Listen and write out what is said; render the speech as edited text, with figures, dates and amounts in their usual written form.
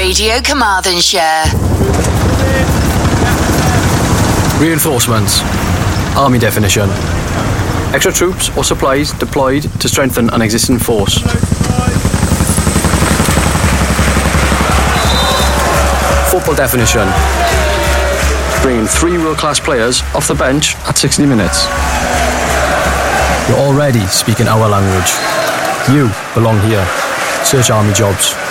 Radio Carmarthenshire. Reinforcements. Army definition. Extra troops or supplies deployed to strengthen an existing force. Football definition. Bringing 3 world-class players off the bench at 60 minutes. You're already speaking our language. You belong here. Search Army Jobs.